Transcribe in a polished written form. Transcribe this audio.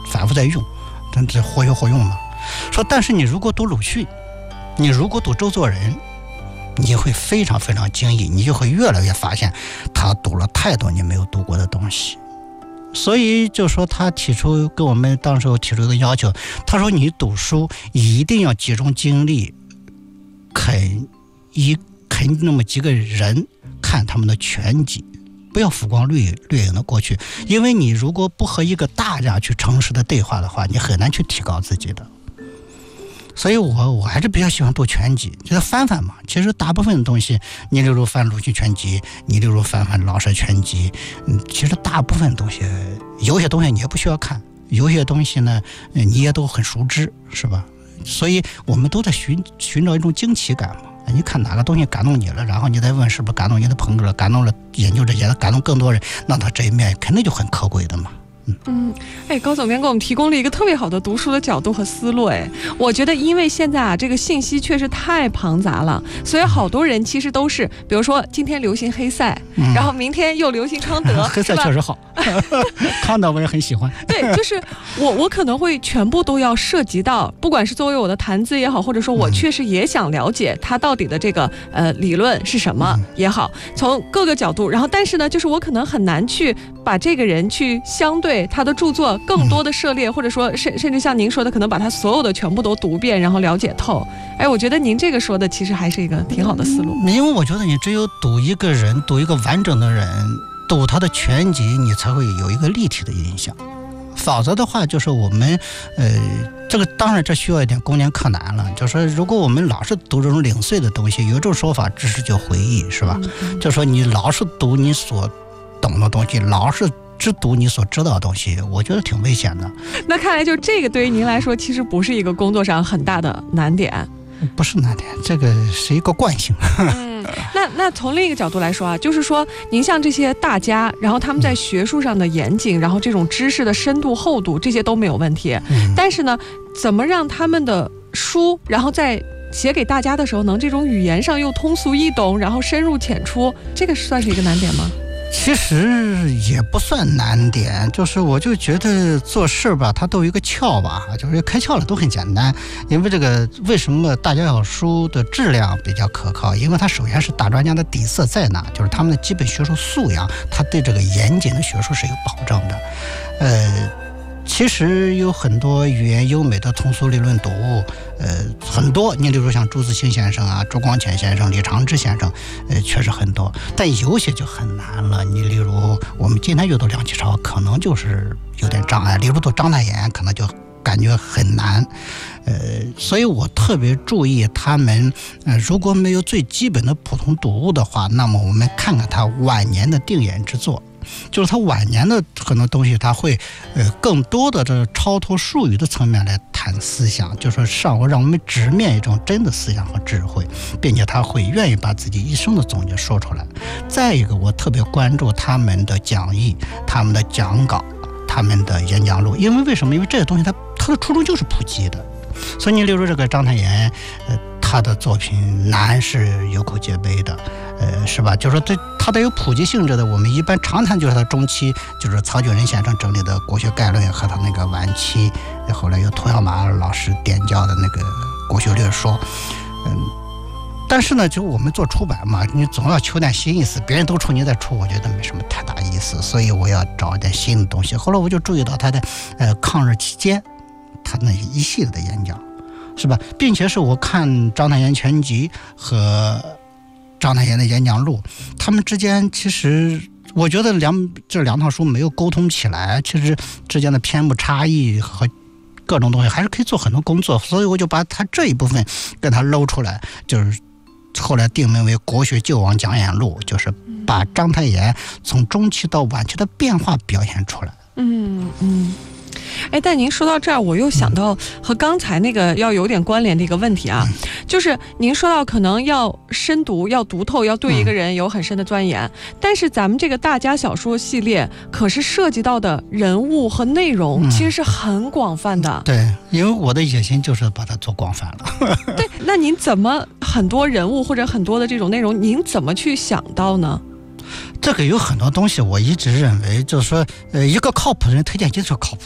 反复在用，这活学活用嘛。说但是你如果读鲁迅，你如果读周作人，你会非常非常惊异，你就会越来越发现他读了太多你没有读过的东西。所以就说他跟我们当时提出一个要求，他说你读书一定要集中精力啃那么几个人，看他们的全集，不要浮光掠影的过去，因为你如果不和一个大家去诚实的对话的话，你很难去提高自己的。所以我还是比较喜欢读全集，就是翻翻嘛。其实大部分的东西，你例如翻鲁迅全集，你例如翻老舍全集，其实大部分东西，有些东西你也不需要看，有些东西呢，你也都很熟知，是吧？所以我们都在寻找一种惊奇感嘛。你看哪个东西感动你了，然后你再问是不是感动你的朋友了，感动了研究这些，感动更多人，那他这一面肯定就很可贵的嘛。 高总编给我们提供了一个特别好的读书的角度和思路。我觉得因为现在这个信息确实太庞杂了，所以好多人其实都是，比如说今天流行黑塞，然后明天又流行康德， 黑塞确实好，康德我也很喜欢。 对，就是我可能会全部都要涉及到，不管是作为我的谈资也好，或者说我确实也想了解他到底的这个理论是什么也好，从各个角度，然后但是呢，就是我可能很难去把这个人去相对他的著作更多的涉猎，或者说甚至像您说的，可能把他所有的全部都读遍，然后了解透。我觉得您这个说的其实还是一个挺好的思路。 因为我觉得你只有读一个人，读一个完整的人，读他的全集，你才会有一个立体的印象。否则的话，就是我们这个当然这需要一点攻坚克难了。就是说，如果我们老是读这种零碎的东西，有一种说法，知识就回忆，是吧？就说你老是读你所懂的东西，老是只读你所知道的东西，我觉得挺危险的。 那看来就这个对于您来说其实不是一个工作上很大的难点。 不是难点，这个是一个惯性。 那从另一个角度来说就是说您像这些大家，然后他们在学术上的严谨，然后这种知识的深度厚度，这些都没有问题。但是呢，怎么让他们的书然后在写给大家的时候能这种语言上又通俗易懂，然后深入浅出，这个算是一个难点吗？ 其实也不算难点，就是我就觉得做事吧，它都有一个窍吧，就是开窍了都很简单。因为这个为什么大家小书的质量比较可靠？因为它首先是大专家的底色在哪，就是他们的基本学术素养，他对这个严谨的学术是有保证的。其实有很多语言优美的通俗理论读物，很多。你比如说像朱自清先生啊、朱光潜先生、李长治先生，确实很多。但有些就很难了。你例如我们今天阅读梁启超，可能就是有点障碍；例如读章太炎，可能就感觉很难。所以我特别注意他们，如果没有最基本的普通读物的话，那么我们看看他晚年的定眼之作。就是他晚年的很多东西，他会更多的这超脱术语的层面来谈思想，就是说让我们直面一种真的思想和智慧，并且他会愿意把自己一生的总结说出来。再一个，我特别关注他们的讲义、他们的讲稿、他们的演讲录，因为什么？因为这些东西他的初衷就是普及的。所以你例如这个章太炎，他的作品难是有口皆碑的，是吧？就是说他都有普及性质的。我们一般常谈就是他中期，就是曹炯仁先生整理的《国学概论》和他那个晚期，后来由涂耀马老师点教的那个《国学略说》。但是呢，就我们做出版嘛，你总要求点新意思，别人都出你再出，我觉得没什么太大意思，所以我要找一点新的东西。后来我就注意到他的抗日期间他那一系列的演讲，是吧？并且是我看章太炎全集和章太炎的演讲录，他们之间其实我觉得这两套书没有沟通起来，其实之间的篇目差异和各种东西还是可以做很多工作，所以我就把他这一部分跟他搂出来，就是后来定名为《国学救亡讲演录》，就是把章太炎从中期到晚期的变化表现出来。 但您说到这儿，我又想到和刚才那个要有点关联的一个问题啊，就是您说到可能要深读、要读透、要对一个人有很深的钻研，但是咱们这个大家小说系列可是涉及到的人物和内容其实是很广泛的。 对，因为我的野心就是把它做广泛了。 对，那您怎么很多人物或者很多的这种内容，您怎么去想到呢？ 这个有很多东西，我一直认为就是说，一个靠谱的人推荐就是靠谱